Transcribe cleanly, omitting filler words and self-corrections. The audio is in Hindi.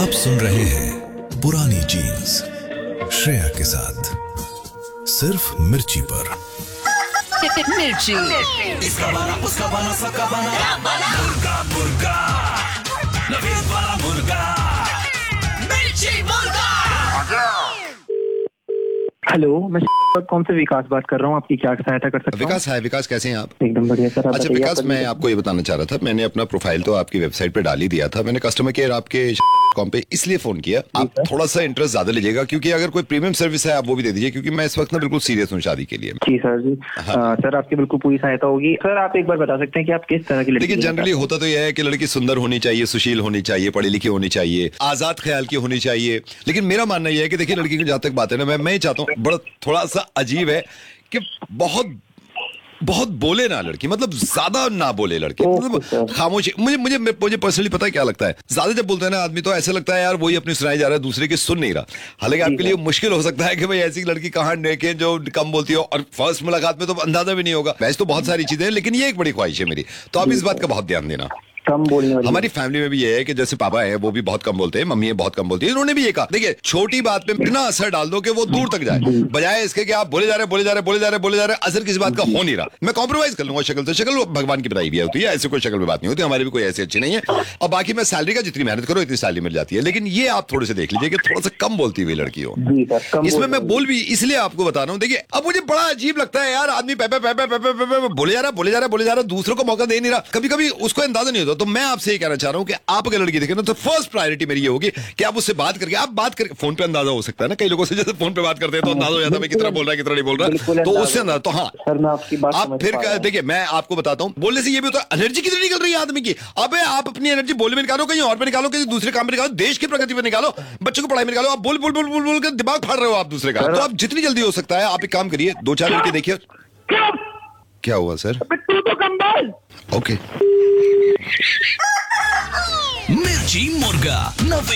आप सुन रहे हैं पुरानी जीन्स श्रेया के साथ सिर्फ मिर्ची पर। मिर्ची। इसका बना, उसका बना, सबका बना, मुर्गा मुर्गा, नवीन वाला मुर्गा, मिर्ची मुर्गा। हेलो, मैं कौन से विकास बात कर रहा हूँ, आपकी क्या सहायता कर सकता हूँ? विकास है। विकास कैसे हैं आप? एकदम बढ़िया सर। अच्छा विकास, मैं आपको ये बताना चाह रहा था, मैंने अपना प्रोफाइल तो आपकी वेबसाइट पे डाल ही दिया था। मैंने कस्टमर केयर आपके कॉम पे इसलिए फोन किया, आप थोड़ा सा इंटरेस्ट ज्यादा लीजिएगा, क्योंकि अगर कोई प्रीमियम सर्विस है आप वो भी दे दीजिए, क्योंकि मैं इस वक्त ना बिल्कुल सीरियस हूँ शादी के लिए। जी सर जी। सर आपकी बिल्कुल पूरी सहायता होगी। सर आप एक बार बता सकते हैं कि आप किस तरह की लड़की? देखिए जनरली होता तो यह है कि लड़की सुंदर होनी चाहिए, सुशील होनी चाहिए, पढ़ी लिखी होनी चाहिए, आजाद ख्याल की होनी चाहिए। लेकिन मेरा मानना यह है कि देखिए लड़की की जहां तक बात है ना, मैं चाहता हूँ, बड़ा थोड़ा सा अजीब है कि बहुत बोले ना लड़की, मतलब ज्यादा ना बोले लड़की, मतलब खामोशी। मुझे पर्सनली पता है क्या लगता है, ज्यादा जब बोलते हैं ना आदमी तो ऐसे लगता है यार वही अपनी सुनाई जा रहा है, दूसरे की सुन नहीं रहा। हालांकि आपके लिए मुश्किल हो सकता है कि भाई ऐसी लड़की कहाँ देखें जो कम बोलती हो, और फर्स्ट मुलाकात में तो अंदाजा भी नहीं होगा। वैसे तो बहुत सारी चीजें हैं, लेकिन ये एक बड़ी ख्वाहिश है मेरी, तो आप इस बात का बहुत ध्यान देना। कम बोलने वाली हमारी फैमिली में भी ये है कि जैसे पापा है वो भी बहुत कम बोलते हैं, मम्मी है बहुत कम बोलती है। इन्होंने भी ये कहा, देखिए छोटी बात पे इतना असर डाल दो कि वो दूर तक जाए, बजाय इसके कि आप बोले जा रहे असर किसी बात का हो नहीं रहा। मैं कॉम्प्रोमाइज कर लूंगा शक्ल से, शक्ल भगवान की बनाई भी होती है, ऐसे कोई शक्ल में बात नहीं होती, हमारी भी कोई ऐसी अच्छी नहीं है। और बाकी मैं सैलरी का जितनी मेहनत करो इतनी सैलरी मिल जाती है। लेकिन ये आप थोड़े से देख लीजिए कि थोड़ा सा कम बोलती हुई लड़की हो। इसमें मैं बोल भी इसलिए आपको बता रहा हूँ, देखिए अब मुझे बड़ा अजीब लगता है यार, आदमी बोले जा रहा दूसरों को मौका दे नहीं रहा, कभी कभी उसको अंदाजा नहीं होता। तो मैं आपसे ये कहना चाह रहा हूं कि आप अगर लड़की देखें ना तो फर्स्ट प्रायोरिटी मेरी ये होगी कि आप उससे बात करके फोन पे अंदाजा हो सकता है ना, कई लोगों से जैसे फोन पे बात करते हैं तो अंदाजा हो जाता है कितना बोल रहा है कितना नहीं बोल रहा, तो उससे अंदाजा। तो हाँ सर मैं आपकी बात आप फिर देखिए मैं आपको बताता हूं, बोलने से ये भी होता है एनर्जी कितनी निकल रही है आदमी की। अबे आप अपनी एनर्जी बोलने में निकालो, कहीं और पे निकालो, किसी दूसरे काम में निकालो, देश की प्रगति पे निकालो, बच्चों को पढ़ाई में निकालो। आप बोल कर दिमाग फाड़ रहे हो आप दूसरे का। तो आप जितनी जल्दी हो सकता है आप एक काम करिए, 2-4 लड़के देखिए। क्या हुआ सर? ओके। मिर्ची मुर्गा।